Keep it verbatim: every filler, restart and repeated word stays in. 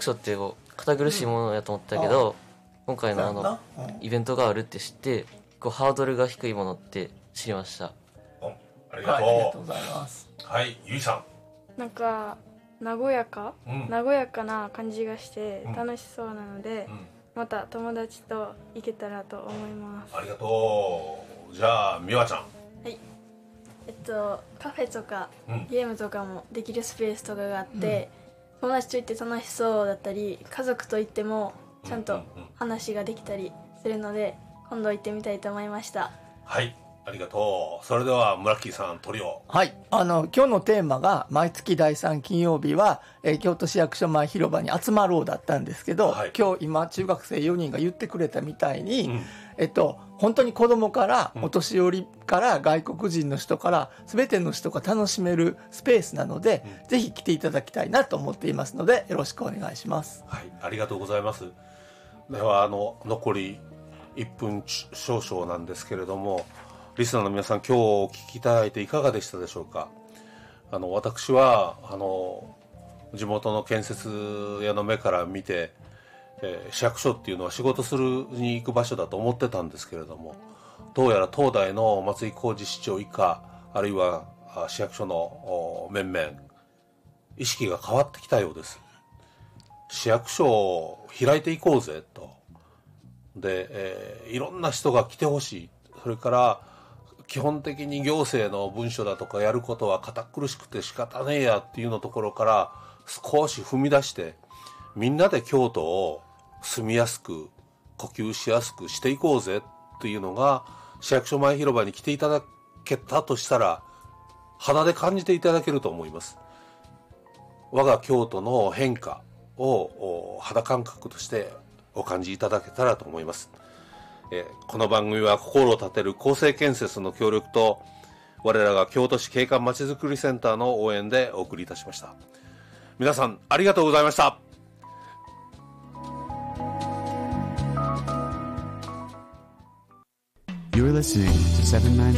所ってこう堅苦しいものやと思ったけど、うん、今回のあの、うん、イベントがあるって知ってこうハードルが低いものって知りました。 ありがとう、はい、ありがとうございます。 はい、ゆいさん。なんか和やか、うん、和やかな感じがして楽しそうなので、うん、また友達と行けたらと思います。 ありがとう。じゃあ美和ちゃん。はい。えっとカフェとか、うん、ゲームとかもできるスペースとかがあって、うん、友達と行って楽しそうだったり、家族と行ってもちゃんと話ができたりするので、今度行ってみたいと思いました。 はい。ありがとう。それでは村木さん、トリオ。 はい。あの、今日のテーマが、毎月だいさん金曜日は、えー、京都市役所前広場に集まろうだったんですけど、はい、今日今、中学生よにんが言ってくれたみたいに、うん、えっと、本当に子供から、お年寄りから外国人の人から、すべての人が楽しめるスペースなので、うん、ぜひ来ていただきたいなと思っていますので、よろしくお願いします。 はい。ありがとうございます。では、あの、残りいっぷん少々なんですけれども、リスナーの皆さん、今日お聞きいただいていかがでしたでしょうか。あの私はあの地元の建設屋の目から見て、えー、市役所っていうのは仕事するに行く場所だと思ってたんですけれども、どうやら東大の松井浩二市長以下、あるいは市役所の面々、意識が変わってきたようです。市役所を開いていこうぜと。で、えー、いろんな人が来てほしい。それから基本的に行政の文書だとかやることは堅苦しくて仕方ねえやっていうのところから少し踏み出して、みんなで京都を住みやすく呼吸しやすくしていこうぜっていうのが、市役所前広場に来ていただけたとしたら肌で感じていただけると思います。我が京都の変化を肌感覚としてお感じいただけたらと思います。えー、この番組は心を立てる厚生建設の協力と、我らが京都市景観まちづくりセンターの応援でお送りいたしました。皆さんありがとうございました。You're listening to セブンナイン